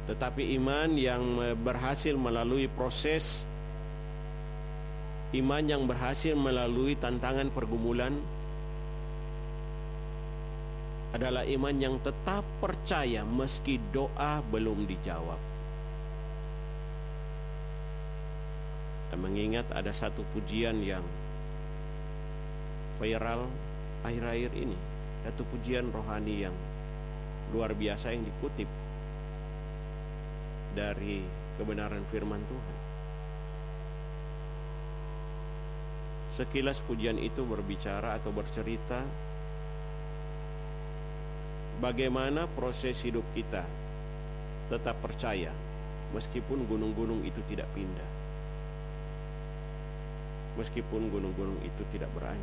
Tetapi iman yang berhasil melalui proses, iman yang berhasil melalui tantangan pergumulan adalah iman yang tetap percaya meski doa belum dijawab. Saya mengingat ada satu pujian yang viral akhir-akhir ini, satu pujian rohani yang luar biasa yang dikutip dari kebenaran firman Tuhan. Sekilas pujian itu berbicara atau bercerita bagaimana proses hidup kita tetap percaya meskipun gunung-gunung itu tidak pindah, meskipun gunung-gunung itu tidak beranjak.